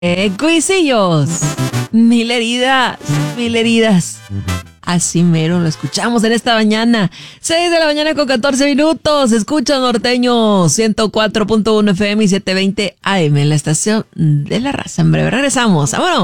Cuisillos, mil heridas, mil heridas. Así mero lo escuchamos en esta mañana. 6 de la mañana con 14 minutos. Escucha Norteño 104.1 FM y 720 AM en la estación de la raza. En breve regresamos. ¡Vámonos!